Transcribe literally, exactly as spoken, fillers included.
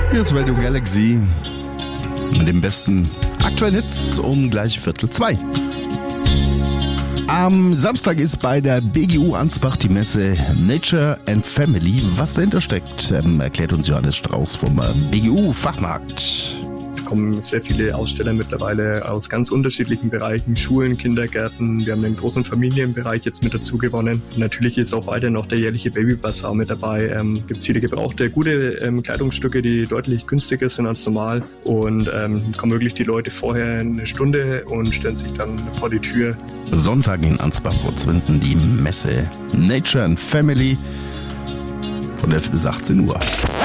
Hier ist Radio Galaxy mit den besten aktuellen Hits um gleich Viertel zwei. Am Samstag ist bei der B G U Ansbach die Messe Nature and Family. Was dahinter steckt, ähm, erklärt uns Johannes Strauß vom B G U Fachmarkt. Es kommen sehr viele Aussteller mittlerweile aus ganz unterschiedlichen Bereichen, Schulen, Kindergärten. Wir haben einen großen Familienbereich jetzt mit dazu gewonnen. Und natürlich ist auch weiter noch der jährliche Babybazar mit dabei. Ähm, gibt es viele gebrauchte, gute ähm, Kleidungsstücke, die deutlich günstiger sind als normal. Und ähm, kommen wirklich die Leute vorher eine Stunde und stellen sich dann vor die Tür. Sonntag in Ansbach-Rotzwinden die Messe Nature and Family von elf bis achtzehn Uhr.